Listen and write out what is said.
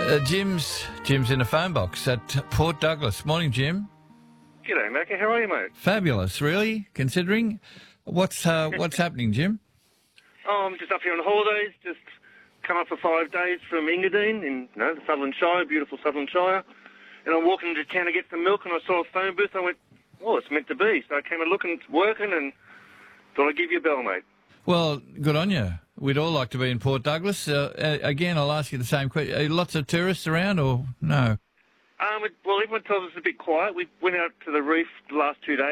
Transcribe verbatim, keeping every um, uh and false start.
Uh, Jim's Jim's in a phone box at Port Douglas. Morning, Jim. G'day, Macca. How are you, mate? Fabulous, really. Considering what's uh, what's happening, Jim? Oh, I'm just up here on holidays. Just come up for five days from Engadine in you know the Sutherland Shire, beautiful Sutherland Shire. And I'm walking into town to get some milk, and I saw a phone booth. I went, "Oh, it's meant to be." So I came and looking, it's working, and thought I'd give you a bell, mate. Well, good on you. We'd all like to be in Port Douglas. Uh, uh, again, I'll ask you the same question. Are lots of tourists around or no? Um, it, well, everyone tells us it's a bit quiet. We went out to the reef the last two days.